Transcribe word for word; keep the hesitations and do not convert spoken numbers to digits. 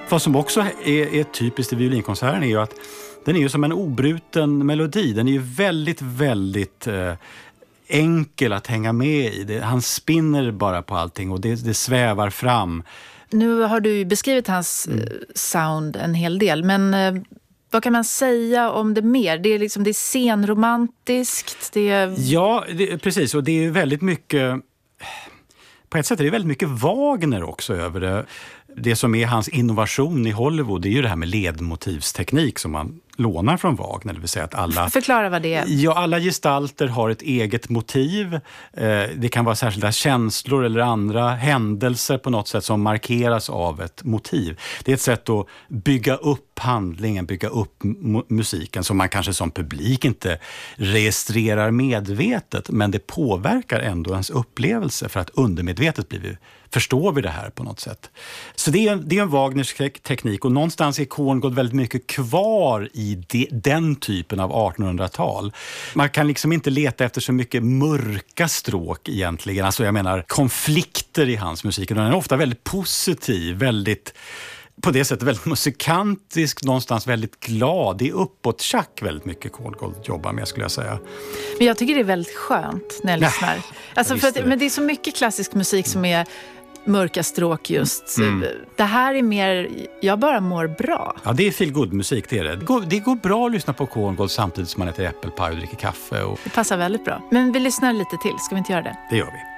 Vad som också är, är typiskt i violinkonserten är ju att den är ju som en obruten melodi. Den är ju väldigt, väldigt eh, enkel att hänga med i. Det, han spinner bara på allting och det, det svävar fram. Nu har du beskrivit hans mm. sound en hel del, men eh, vad kan man säga om det mer? Det är liksom det är scenromantiskt. Det är... Ja, det, precis. Och det är väldigt mycket... På ett sätt är det väldigt mycket Wagner också över det. Det som är hans innovation i Hollywood, det är ju det här med ledmotivsteknik som man lånar från Wagner. Det vill säga att alla... Förklara vad det är. Ja, alla gestalter har ett eget motiv. Det kan vara särskilda känslor eller andra händelser på något sätt som markeras av ett motiv. Det är ett sätt att bygga upp handlingen, bygga upp m- musiken som man kanske som publik inte registrerar medvetet, men det påverkar ändå ens upplevelse för att undermedvetet blir vi, förstår vi det här på något sätt. Så det är, det är en Wagners teknik och någonstans är Korngold väldigt mycket kvar i de, den typen av artonhundratal. Man kan liksom inte leta efter så mycket mörka stråk egentligen. Alltså jag menar konflikter i hans musik. Den är ofta väldigt positiv, väldigt på det sättet väldigt musikantisk, någonstans väldigt glad. Det är uppåt tjack väldigt mycket Korngold jobbar med, skulle jag säga. Men jag tycker det är väldigt skönt när jag Nej, lyssnar. Alltså för att, det. Men det är så mycket klassisk musik som är mörka stråk just. Mm. Det här är mer, jag bara mår bra. Ja, det är feel good musik, det är det. Det går, det går bra att lyssna på Korngold samtidigt som man äter äppelpaj och dricker kaffe. Och... Det passar väldigt bra. Men vi lyssnar lite till, ska vi inte göra det? Det gör vi.